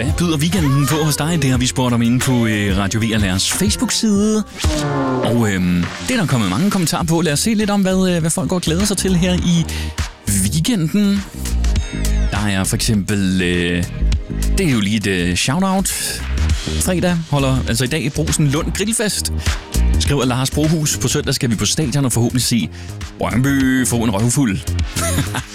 Hvad byder weekenden på hos dig? Det har vi spurgt om inde på Radio VLR's Facebook-side. Og det er der kommet mange kommentarer på. Lad os se lidt om, hvad folk går og glæder sig til her i weekenden. Der er for eksempel... det er jo lige et shout-out. Fredag holder altså i dag i Brugsen Lund Grillfest. Skriver Lars Brohus. På søndag skal vi på stadion og forhåbentlig se Brøndby få en røvfuld.